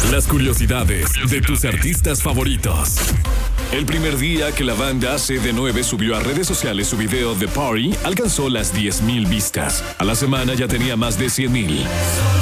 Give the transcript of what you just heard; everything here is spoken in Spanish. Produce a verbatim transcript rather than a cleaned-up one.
Las curiosidades de tus artistas favoritos. El primer día que la banda C D nueve subió a redes sociales su video The Party, alcanzó las diez mil vistas. A la semana ya tenía más de cien mil.